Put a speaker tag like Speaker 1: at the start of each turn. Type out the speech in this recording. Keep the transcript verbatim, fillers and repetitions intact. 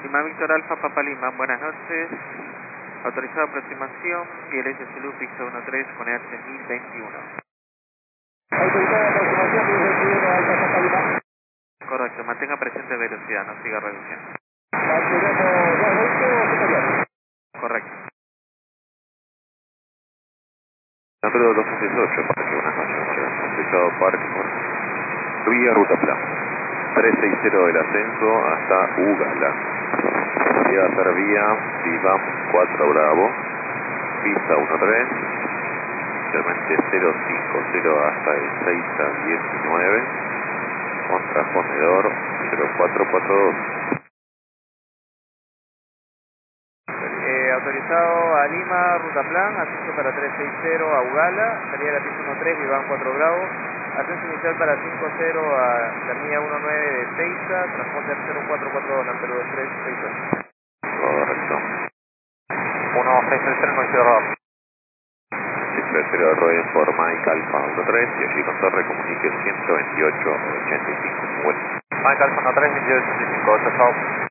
Speaker 1: Lima Víctor Alfa Papa Lima, buenas noches. Autorizada aproximación, y el S C L U Pista uno tres con E H mil veintiuno.
Speaker 2: Autorizada aproximación, mil veintiuno, Alfa Papa Lima.
Speaker 1: Correcto, mantenga presente velocidad, no siga reduciendo.
Speaker 2: Mantenemos doscientos veinte o superior.
Speaker 1: Correcto.
Speaker 3: Número doscientos dieciocho, Parque, buenas noches. Autorizado Parque, vía Ruta Plan. trescientos sesenta del ascenso hasta Ugala. Vía a hacer vía Vivam cuatro Bravo, pista uno tres, inicialmente cero cincuenta hasta el seis a diecinueve, con transponedor cero cuatro cuatro dos.
Speaker 1: Eh, autorizado a Lima, Ruta Plan, ascenso para trescientos sesenta a Ugala, salida de la pista uno tres, Vivan cuatro Bravo, ascenso inicial para cinco cero a la mía uno nueve de Teiza, transponder cero cuatro cuatro dos, Perú dos tres seis ocho.
Speaker 3: Correcto.
Speaker 2: uno seis tres con cero.
Speaker 3: Cifra cero Roy por Mike Alfa uno tres y allí con torre comunique ciento veintiocho ochenta y cinco. Bueno.
Speaker 2: Mike Alfa uno tres, veintiocho ochenta y cinco, ocho, chao.